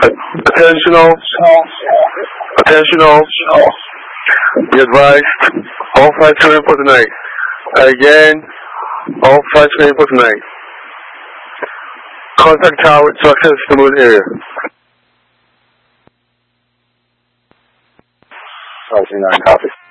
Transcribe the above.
Attention all. Attention all. Be advised, all flights ready for tonight. Again, all flights ready for tonight. Contact tower to access the moon area. Roger 9, copy.